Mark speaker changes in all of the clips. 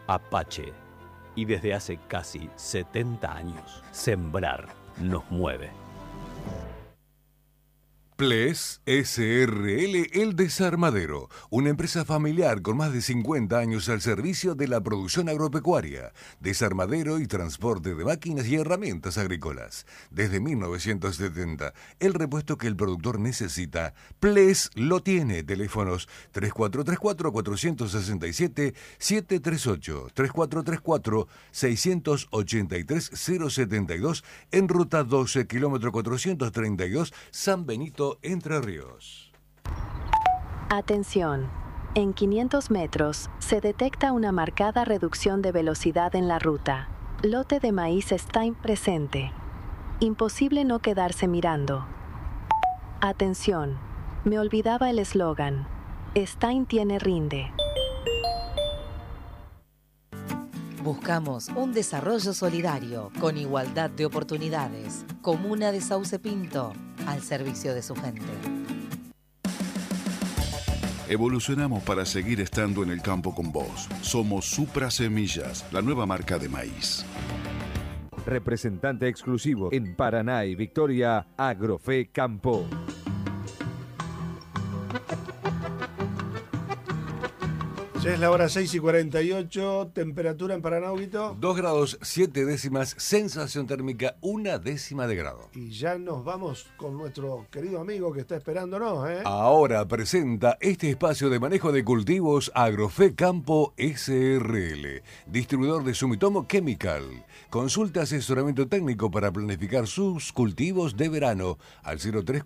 Speaker 1: Apache. Y desde hace casi 70 años, sembrar nos mueve.
Speaker 2: Ples SRL El Desarmadero, una empresa familiar con más de 50 años al servicio de la producción agropecuaria, desarmadero y transporte de máquinas y herramientas agrícolas. Desde 1970, el repuesto que el productor necesita, Ples lo tiene. Teléfonos 3434-467-738, 3434-683-072, en ruta 12, kilómetro 432, San Benito, Entre Ríos.
Speaker 3: Atención. En 500 metros se detecta una marcada reducción de velocidad en la ruta. Lote de maíz Stein presente. Imposible no quedarse mirando. Atención. Me olvidaba el eslogan. Stein tiene rinde.
Speaker 4: Buscamos un desarrollo solidario, con igualdad de oportunidades. Comuna de Sauce Pinto, al servicio de su gente.
Speaker 5: Evolucionamos para seguir estando en el campo con vos. Somos Supra Semillas, la nueva marca de maíz.
Speaker 6: Representante exclusivo en Paraná y Victoria, Agrofe Campo.
Speaker 7: Ya es la hora 6:48, temperatura en Paraná, Huguito.
Speaker 2: 2 grados 7 décimas, sensación térmica 1 décima de grado.
Speaker 7: Y ya nos vamos con nuestro querido amigo que está esperándonos, ¿eh?
Speaker 2: Ahora presenta este espacio de manejo de cultivos Agrofe Campo SRL, distribuidor de Sumitomo Chemical. Consulta asesoramiento técnico para planificar sus cultivos de verano al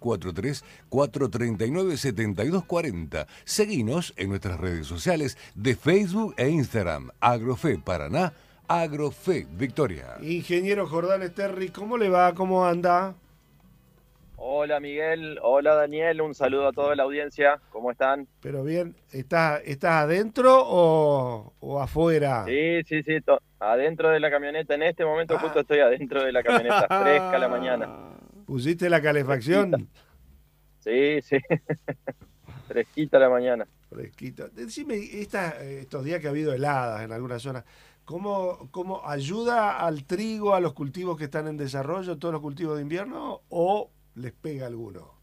Speaker 2: 0343-439-7240. Seguinos en nuestras redes sociales de Facebook e Instagram, Agrofe Paraná, Agrofe Victoria.
Speaker 7: Ingeniero Jordán Esterri, ¿cómo le va? ¿Cómo anda?
Speaker 8: Hola Miguel, hola Daniel, un saludo a toda la audiencia, ¿cómo están?
Speaker 7: Pero bien, ¿estás adentro o afuera?
Speaker 8: Sí, adentro de la camioneta, en este momento justo estoy adentro de la camioneta, fresca la mañana.
Speaker 7: ¿Pusiste la calefacción?
Speaker 8: Sí, fresquita la mañana.
Speaker 7: Fresquita. Decime, estos días que ha habido heladas en algunas zonas, ¿cómo ayuda al trigo, a los cultivos que están en desarrollo, todos los cultivos de invierno, o les pega alguno?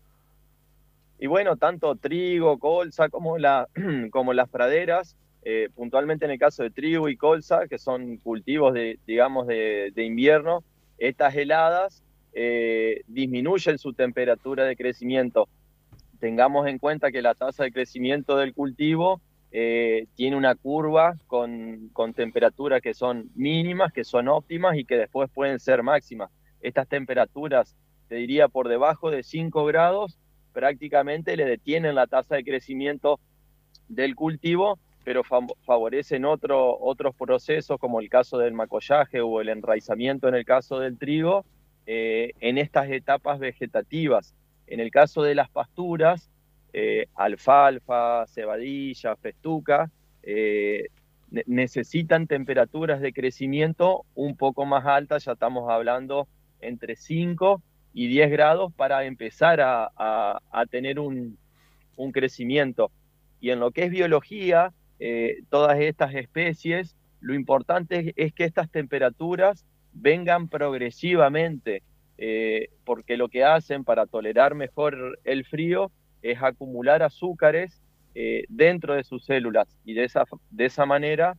Speaker 8: Y bueno, tanto trigo, colza, como las praderas, puntualmente en el caso de trigo y colza, que son cultivos de invierno, estas heladas disminuyen su temperatura de crecimiento. Tengamos en cuenta que la tasa de crecimiento del cultivo tiene una curva con temperaturas que son mínimas, que son óptimas y que después pueden ser máximas. Estas temperaturas, te diría por debajo de 5 grados, prácticamente le detienen la tasa de crecimiento del cultivo, pero favorecen otros procesos, como el caso del macollaje o el enraizamiento en el caso del trigo, en estas etapas vegetativas. En el caso de las pasturas, alfalfa, cebadilla, festuca, necesitan temperaturas de crecimiento un poco más altas, ya estamos hablando entre 5 y 10 grados para empezar a tener un crecimiento. Y en lo que es biología, todas estas especies, lo importante es que estas temperaturas vengan progresivamente, porque lo que hacen para tolerar mejor el frío es acumular azúcares dentro de sus células, y de esa manera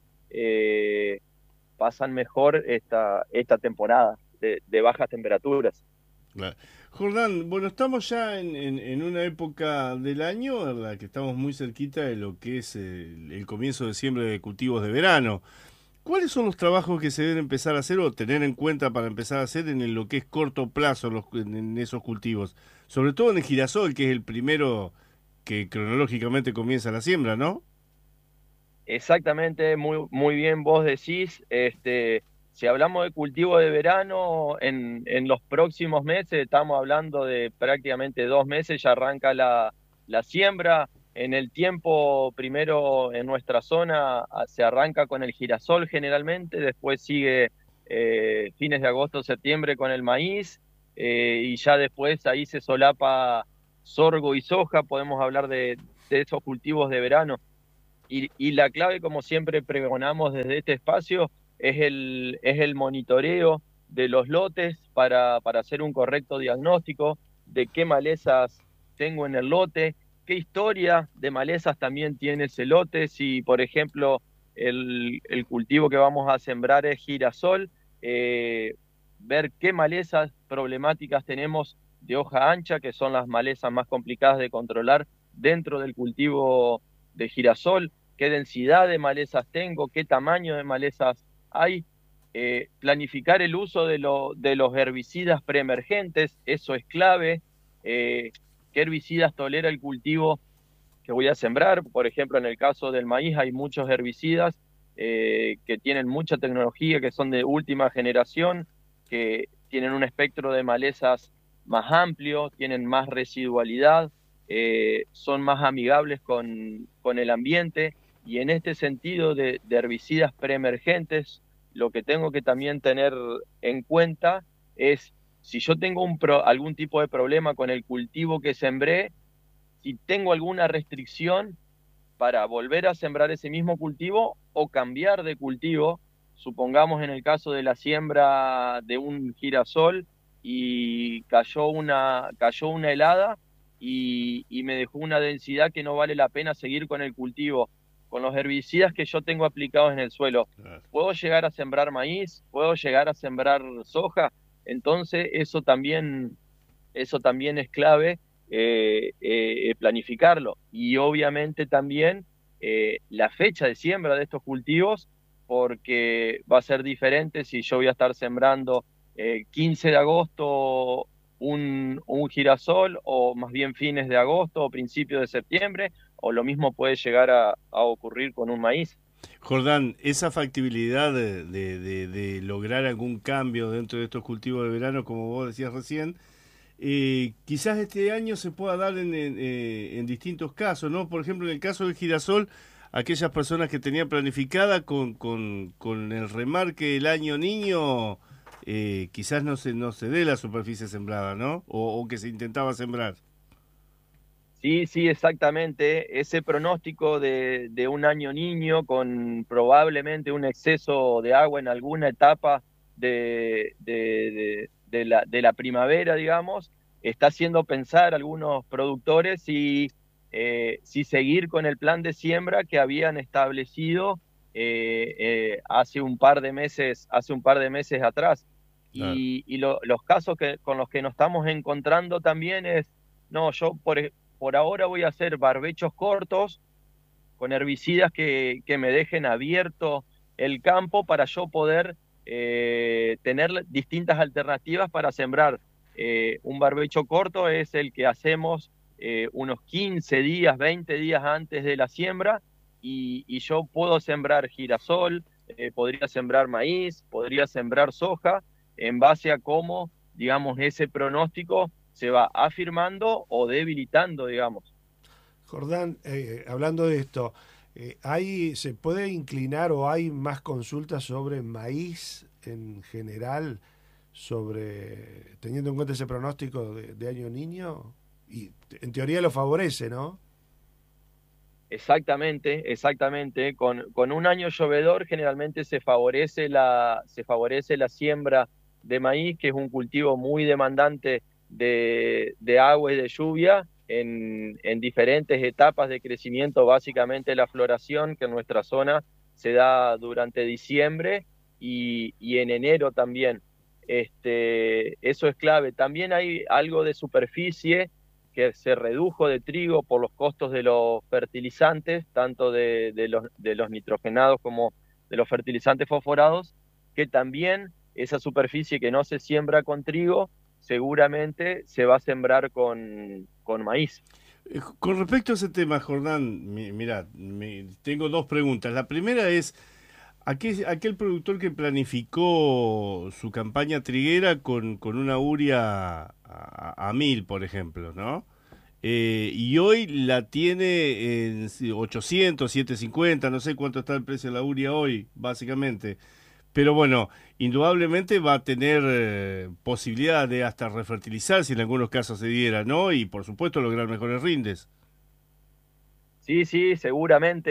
Speaker 8: pasan mejor esta temporada de bajas temperaturas.
Speaker 9: Jordán, bueno, estamos ya en una época del año en la que estamos muy cerquita de lo que es el comienzo de siembra de cultivos de verano. ¿Cuáles son los trabajos que se deben empezar a hacer o tener en cuenta para empezar a hacer en lo que es corto plazo en esos cultivos? Sobre todo en el girasol, que es el primero que cronológicamente comienza la siembra, ¿no?
Speaker 8: Exactamente, muy bien vos decís. Si hablamos de cultivo de verano, en los próximos meses, estamos hablando de prácticamente 2 meses, ya arranca la siembra. En el tiempo, primero en nuestra zona se arranca con el girasol generalmente, después sigue fines de agosto, septiembre con el maíz, y ya después ahí se solapa sorgo y soja. Podemos hablar de esos cultivos de verano. y la clave, como siempre pregonamos desde este espacio, es el monitoreo de los lotes para hacer un correcto diagnóstico de qué malezas tengo en el lote, qué historia de malezas también tiene ese lote. Si, por ejemplo, el cultivo que vamos a sembrar es girasol, ver qué malezas problemáticas tenemos de hoja ancha, que son las malezas más complicadas de controlar dentro del cultivo de girasol, qué densidad de malezas tengo, qué tamaño de malezas hay. Planificar el uso de los herbicidas preemergentes, eso es clave. Qué herbicidas tolera el cultivo que voy a sembrar. Por ejemplo, en el caso del maíz hay muchos herbicidas que tienen mucha tecnología, que son de última generación, que tienen un espectro de malezas más amplio, tienen más residualidad, son más amigables con el ambiente, y en este sentido de herbicidas preemergentes, lo que tengo que también tener en cuenta es si yo tengo algún tipo de problema con el cultivo que sembré, si tengo alguna restricción para volver a sembrar ese mismo cultivo o cambiar de cultivo. Supongamos en el caso de la siembra de un girasol y cayó una helada y me dejó una densidad que no vale la pena seguir con el cultivo. Con los herbicidas que yo tengo aplicados en el suelo, ¿puedo llegar a sembrar maíz? ¿Puedo llegar a sembrar soja? Entonces eso también es clave, planificarlo. Y obviamente también la fecha de siembra de estos cultivos, porque va a ser diferente si yo voy a estar sembrando 15 de agosto un girasol, o más bien fines de agosto o principios de septiembre, o lo mismo puede llegar a ocurrir con un maíz.
Speaker 9: Jordán, esa factibilidad de lograr algún cambio dentro de estos cultivos de verano, como vos decías recién, quizás este año se pueda dar en distintos casos, ¿no? Por ejemplo, en el caso del girasol, aquellas personas que tenían planificada con el remarque el año niño, quizás no se dé la superficie sembrada, ¿no? O que se intentaba sembrar.
Speaker 8: Sí, exactamente. Ese pronóstico de un año niño con probablemente un exceso de agua en alguna etapa de la primavera, digamos, está haciendo pensar a algunos productores si seguir con el plan de siembra que habían establecido hace un par de meses atrás. Claro. Y los casos con los que nos estamos encontrando también es, no, yo por ahora voy a hacer barbechos cortos con herbicidas que me dejen abierto el campo para yo poder tener distintas alternativas para sembrar. Un barbecho corto es el que hacemos unos 15 días, 20 días antes de la siembra, y yo puedo sembrar girasol, podría sembrar maíz, podría sembrar soja, en base a cómo, digamos, ese pronóstico se va afirmando o debilitando, digamos.
Speaker 7: Jordán, hablando de esto, ¿se puede inclinar o hay más consultas sobre maíz en general, teniendo en cuenta ese pronóstico de año niño? Y en teoría lo favorece, ¿no?
Speaker 8: Exactamente. Con un año llovedor generalmente se favorece la siembra de maíz, que es un cultivo muy demandante de agua y de lluvia en diferentes etapas de crecimiento. Básicamente la floración, que en nuestra zona se da durante diciembre y en enero también. Eso es clave. También hay algo de superficie que se redujo de trigo por los costos de los fertilizantes, tanto de los nitrogenados como de los fertilizantes fosforados, que también esa superficie que no se siembra con trigo seguramente se va a sembrar con maíz.
Speaker 9: Con respecto a ese tema, Jordán, mirá, tengo dos preguntas. La primera es, aquel productor que planificó su campaña triguera con una urea a 1000, por ejemplo, ¿no? Y hoy la tiene en 800, 750, no sé cuánto está el precio de la urea hoy, básicamente. Pero bueno, indudablemente va a tener posibilidad de hasta refertilizar si en algunos casos se diera, ¿no? Y por supuesto lograr mejores rindes.
Speaker 8: Sí, seguramente.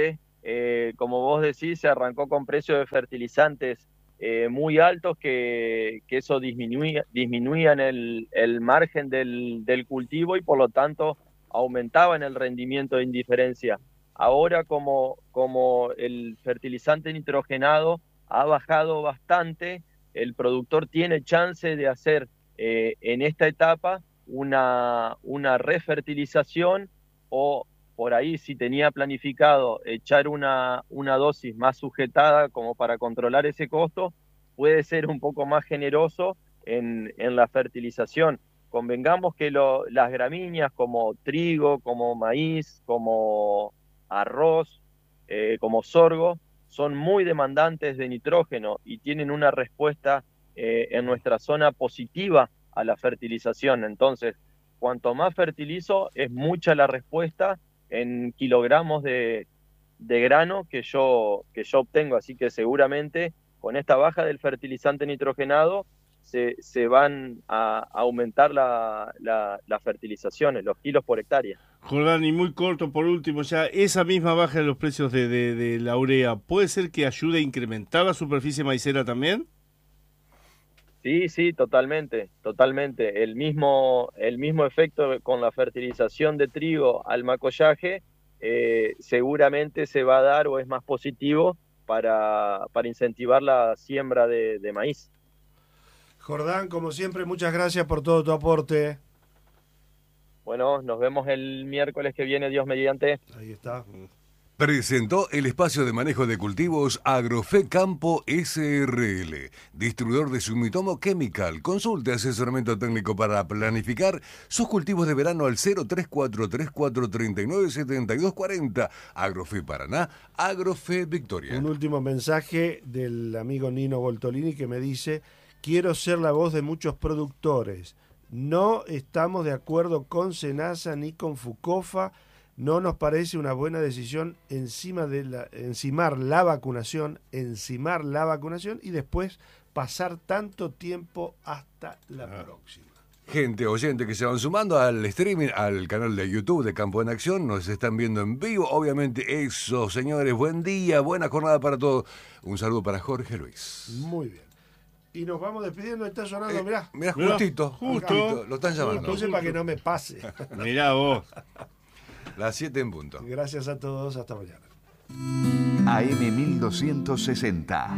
Speaker 8: como vos decís, se arrancó con precios de fertilizantes muy altos, que eso disminuían el margen del cultivo y por lo tanto aumentaban el rendimiento de indiferencia. Ahora como el fertilizante nitrogenado ha bajado bastante, el productor tiene chance de hacer en esta etapa una refertilización, o por ahí si tenía planificado echar una dosis más sujetada como para controlar ese costo, puede ser un poco más generoso en la fertilización. Convengamos que las gramíneas como trigo, como maíz, como arroz, como sorgo, son muy demandantes de nitrógeno y tienen una respuesta en nuestra zona positiva a la fertilización. Entonces, cuanto más fertilizo, es mucha la respuesta en kilogramos de grano que yo obtengo. Así que seguramente con esta baja del fertilizante nitrogenado se van a aumentar las fertilizaciones, los kilos por hectárea.
Speaker 9: Jordán, y muy corto por último, ya esa misma baja de los precios de la urea, ¿puede ser que ayude a incrementar la superficie maicera también?
Speaker 8: Sí, totalmente. El mismo efecto con la fertilización de trigo al macollaje seguramente se va a dar o es más positivo para incentivar la siembra de maíz.
Speaker 7: Jordán, como siempre, muchas gracias por todo tu aporte.
Speaker 8: Bueno, nos vemos el miércoles que viene, Dios mediante.
Speaker 7: Ahí está.
Speaker 2: Presentó el espacio de manejo de cultivos Agrofe Campo SRL, distribuidor de Sumitomo Chemical. Consulte asesoramiento técnico para planificar sus cultivos de verano al 03434397240. Agrofe Paraná, Agrofe Victoria.
Speaker 7: Un último mensaje del amigo Nino Voltolini que me dice: quiero ser la voz de muchos productores. No estamos de acuerdo con SENASA ni con FUCOFA. No nos parece una buena decisión encimar la vacunación y después pasar tanto tiempo hasta la próxima.
Speaker 2: Gente oyente que se van sumando al streaming, al canal de YouTube de Campo en Acción, nos están viendo en vivo, obviamente eso, señores, buen día, buena jornada para todos. Un saludo para Jorge Luis.
Speaker 7: Muy bien. Y nos vamos despidiendo, está sonando, mirá.
Speaker 2: Mirá, justo, lo están llamando.
Speaker 7: Entonces para que no me pase.
Speaker 9: Mirá vos.
Speaker 2: Las 7 en punto.
Speaker 7: Gracias a todos, hasta mañana.
Speaker 6: AM 1260.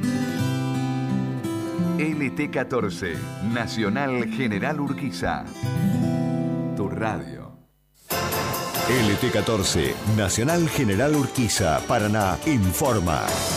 Speaker 6: LT14, Nacional General Urquiza. Tu radio.
Speaker 1: LT14, Nacional General Urquiza, Paraná, informa.